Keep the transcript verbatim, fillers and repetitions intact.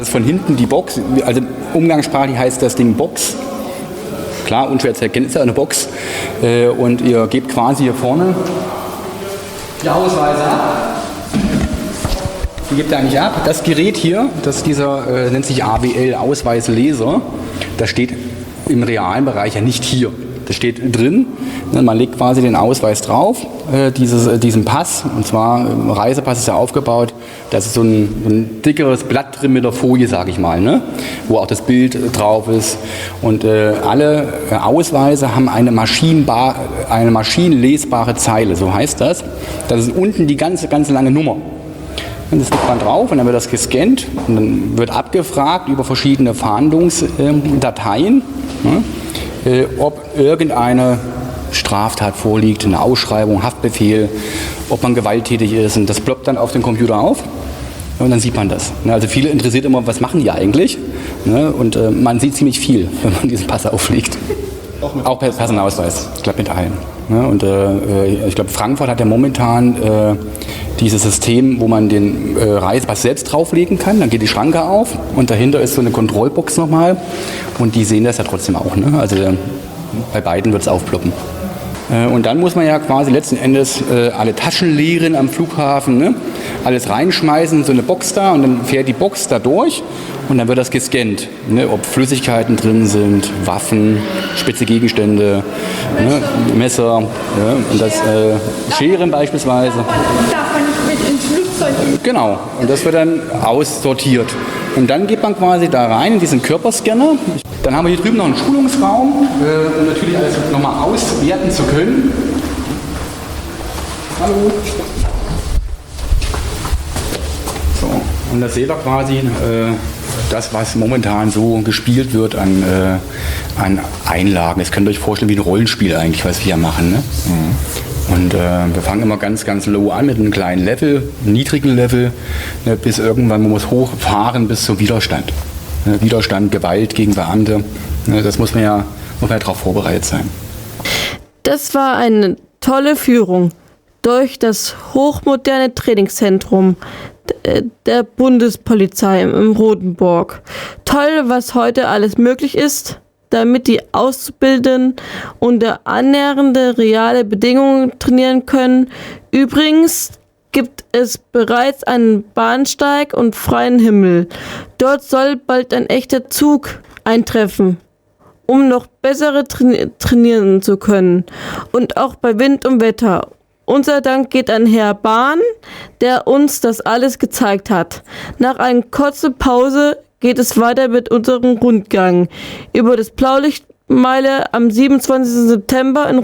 Das ist von hinten die Box, also umgangssprachlich heißt das Ding Box. Klar, unschwer zu erkennen, ist ja eine Box. Und ihr gebt quasi hier vorne die Ausweise ab. Die gebt ihr eigentlich ab. Das Gerät hier, das ist dieser, äh, nennt sich A W L, Ausweisleser. Das steht im realen Bereich ja nicht hier. Das steht drin. Man legt quasi den Ausweis drauf, äh, dieses, äh, diesen Pass. Und zwar, äh, Reisepass ist ja aufgebaut. Da ist so ein, ein dickeres Blatt drin mit der Folie, sage ich mal, ne? Wo auch das Bild äh, drauf ist. Und äh, alle äh, Ausweise haben eine, maschinenbar, eine maschinenlesbare Zeile, so heißt das. Das ist unten die ganze, ganz lange Nummer. Und das legt man drauf und dann wird das gescannt und dann wird abgefragt über verschiedene Fahndungsdateien, ne, äh, ob irgendeine Straftat vorliegt, eine Ausschreibung, Haftbefehl, ob man gewalttätig ist, und das ploppt dann auf dem Computer auf und dann sieht man das. Ne, also viele interessiert immer, was machen die eigentlich, ne, und äh, man sieht ziemlich viel, wenn man diesen Pass auflegt. Auch per Personalausweis, ich glaube mit allen. Ne, und äh, ich glaube, Frankfurt hat ja momentan äh, dieses System, wo man den äh, Reisepass selbst drauflegen kann. Dann geht die Schranke auf und dahinter ist so eine Kontrollbox nochmal. Und die sehen das ja trotzdem auch. Ne? Also äh, bei beiden wird es aufploppen. Äh, und dann muss man ja quasi letzten Endes äh, alle Taschen leeren am Flughafen, ne? Alles reinschmeißen, so eine Box da, und dann fährt die Box da durch und dann wird das gescannt. Ne? Ob Flüssigkeiten drin sind, Waffen, spitze Gegenstände, ne? Messer, ja? Und das äh, Scheren beispielsweise. Darf man nicht mit ins Flugzeug? Genau, und das wird dann aussortiert. Und dann geht man quasi da rein in diesen Körperscanner. Dann haben wir hier drüben noch einen Schulungsraum, äh, um natürlich alles nochmal auswerten zu können. Hallo. So, und das seht ihr quasi äh, das, was momentan so gespielt wird an, äh, an Einlagen. Das könnt ihr euch vorstellen wie ein Rollenspiel eigentlich, was wir hier machen. Ne? Mhm. Und äh, wir fangen immer ganz, ganz low an mit einem kleinen Level, einem niedrigen Level, ne, bis irgendwann man muss hochfahren bis zum Widerstand. Ne, Widerstand, Gewalt gegen Beamte, ne, das muss man ja, muss man ja darauf vorbereitet sein. Das war eine tolle Führung durch das hochmoderne Trainingszentrum der Bundespolizei im Rotenburg. Toll, was heute alles möglich ist, damit die Auszubildenden unter annähernde reale Bedingungen trainieren können. Übrigens gibt es bereits einen Bahnsteig und freien Himmel. Dort soll bald ein echter Zug eintreffen, um noch bessere traini- trainieren zu können. Und auch bei Wind und Wetter. Unser Dank geht an Herr Bahn, der uns das alles gezeigt hat. Nach einer kurzen Pause geht es weiter mit unserem Rundgang über das Blaulichtmeile am siebenundzwanzigsten September in